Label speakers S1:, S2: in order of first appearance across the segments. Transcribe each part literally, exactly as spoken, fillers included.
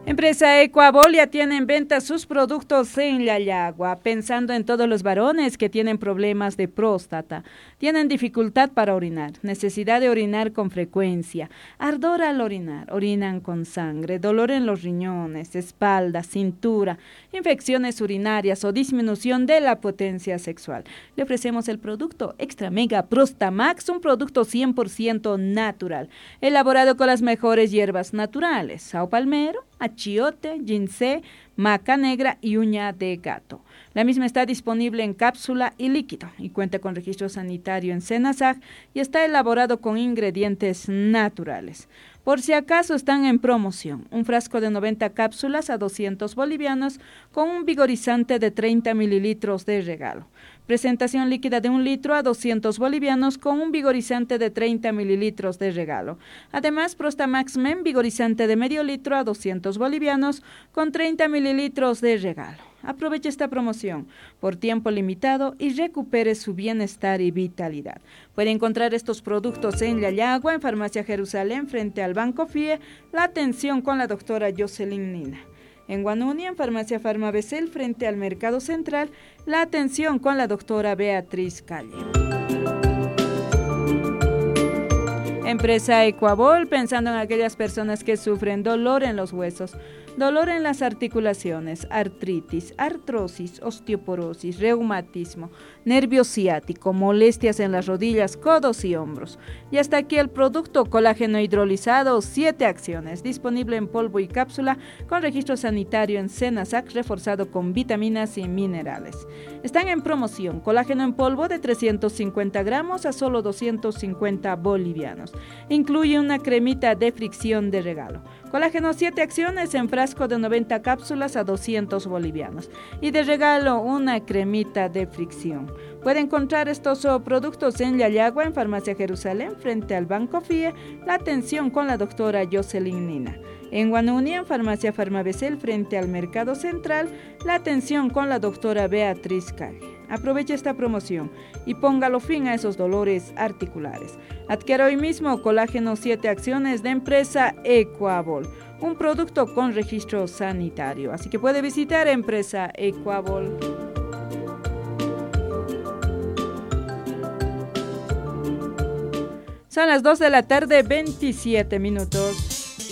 S1: Empresa Ecuabolia tiene en venta sus productos en Llayagua, pensando en todos los varones que tienen problemas de próstata, tienen dificultad para orinar, necesidad de orinar con frecuencia, ardor al orinar, orinan con sangre, dolor en los riñones, espalda, cintura, infecciones urinarias o disminución de la potencia sexual. Le ofrecemos el producto Extra Mega Prostamax, un producto cien por ciento natural, elaborado con las mejores hierbas naturales, sao palmero, achiote, ginseng, maca negra y uña de gato. La misma está disponible en cápsula y líquido y cuenta con registro sanitario en SENASAC y está elaborado con ingredientes naturales. Por si acaso están en promoción, un frasco de noventa cápsulas a doscientos bolivianos con un vigorizante de treinta mililitros de regalo. Presentación líquida de un litro a doscientos bolivianos con un vigorizante de treinta mililitros de regalo. Además, Prostamax Men vigorizante de medio litro a doscientos bolivianos con treinta mililitros de regalo. Aproveche esta promoción por tiempo limitado y recupere su bienestar y vitalidad. Puede encontrar estos productos en Llayagua, en Farmacia Jerusalén, frente al Banco F I E, la atención con la doctora Jocelyn Nina. En Guanuni, en Farmacia Farmabecel, frente al Mercado Central, la atención con la doctora Beatriz Calle. Empresa Ecuabol, pensando en aquellas personas que sufren dolor en los huesos, dolor en las articulaciones, artritis, artrosis, osteoporosis, reumatismo, nervio ciático, molestias en las rodillas, codos y hombros. Y hasta aquí el producto colágeno hidrolizado, siete acciones, disponible en polvo y cápsula, con registro sanitario en SENASAC, reforzado con vitaminas y minerales. Están en promoción, colágeno en polvo de trescientos cincuenta gramos a solo doscientos cincuenta bolivianos. Incluye una cremita de fricción de regalo. Colágeno siete acciones en frasco de noventa cápsulas a doscientos bolivianos. Y de regalo una cremita de fricción. Puede encontrar estos oh, productos en Llayagua, en Farmacia Jerusalén, frente al Banco F I E, la atención con la doctora Jocelyn Nina. En Guanuni, en Farmacia Farmabecel, frente al Mercado Central, la atención con la doctora Beatriz Calle. Aproveche esta promoción y póngalo fin a esos dolores articulares. Adquiera hoy mismo colágeno siete acciones de empresa Ecuabol, un producto con registro sanitario. Así que puede visitar empresa Ecuabol. Son las dos de la tarde, veintisiete minutos.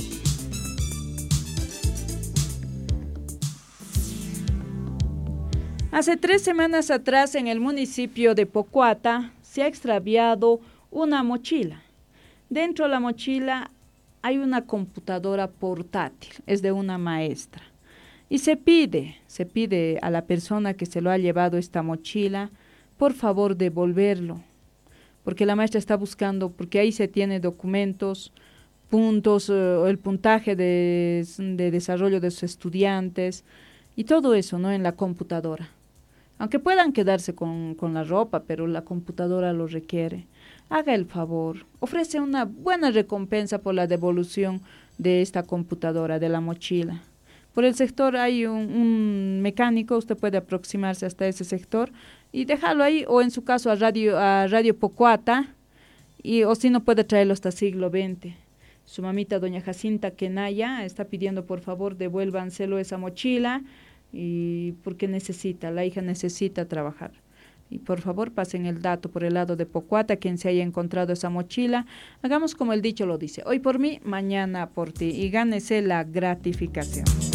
S1: Hace tres semanas atrás, en el municipio de Pocuata, se ha extraviado una mochila. Dentro de la mochila hay una computadora portátil, es de una maestra. Y se pide, se pide a la persona que se lo ha llevado esta mochila, por favor devolverlo, porque la maestra está buscando, porque ahí se tiene documentos, puntos, uh, el puntaje de, de desarrollo de sus estudiantes y todo eso, ¿no?, en la computadora. Aunque puedan quedarse con, con la ropa, pero la computadora lo requiere. Haga el favor, ofrece una buena recompensa por la devolución de esta computadora, de la mochila. Por el sector hay un, un mecánico, usted puede aproximarse hasta ese sector y dejarlo ahí, o en su caso a Radio, a Radio Pocuata, y, o si no puede traerlo hasta siglo veinte. Su mamita, doña Jacinta Kenaya, está pidiendo por favor devuélvanselo esa mochila, y porque necesita, la hija necesita trabajar. Y por favor pasen el dato por el lado de Pocuata, quien se haya encontrado esa mochila. Hagamos como el dicho lo dice, hoy por mí, mañana por ti, y gánese la gratificación.